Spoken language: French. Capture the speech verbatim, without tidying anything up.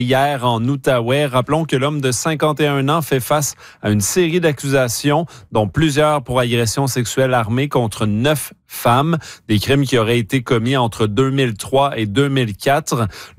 hier en Outaouais. Rappelons que l'homme de cinquante et un ans fait face à une série d'accusations, dont plusieurs pour agression sexuelle armée contre neuf femmes, des crimes qui auraient été commis entre deux mille trois et deux mille quatre.